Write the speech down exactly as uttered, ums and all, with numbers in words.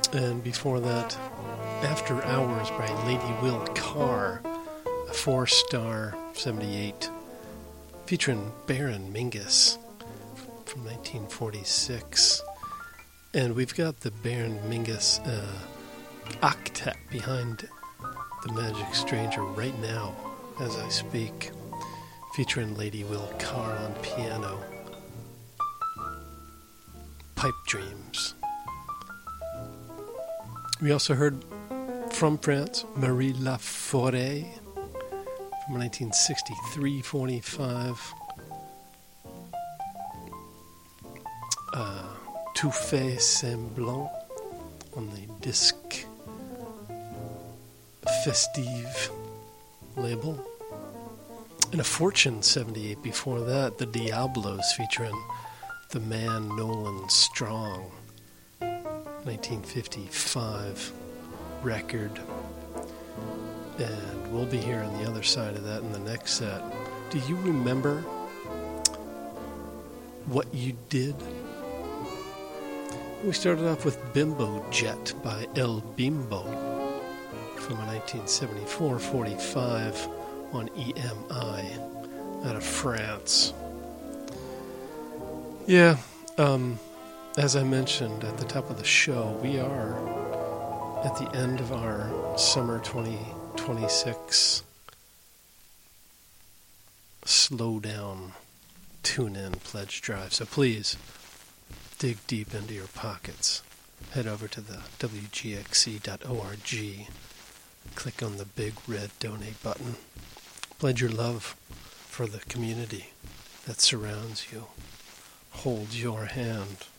And before that, After Hours by Lady Will Carr, a four-star, seventy-eight, featuring Baron Mingus from nineteen forty-six. And we've got the Baron Mingus uh, octet behind The Magic Stranger right now, as I speak, featuring Lady Will Carr on piano. Pipe Dreams. We also heard from France, Marie Laforêt from nineteen sixty-three forty-five. Uh, Tout fait semblant on the Disque Festive label. And a Fortune seventy-eight before that, the Diablos featuring the man Nolan Strong, nineteen fifty-five record. And we'll be hearing the other side of that in the next set. Do you remember What You Did? We started off with Bimbo Jet by El Bimbo from a nineteen seventy-four forty-five on E M I out of France. Yeah, um, as I mentioned at the top of the show, we are at the end of our summer twenty twenty-six slow down, tune in pledge drive. So please dig deep into your pockets. Head over to the W G X C dot org. Click on the big red donate button. Pledge your love for the community that surrounds you. Hold your hand.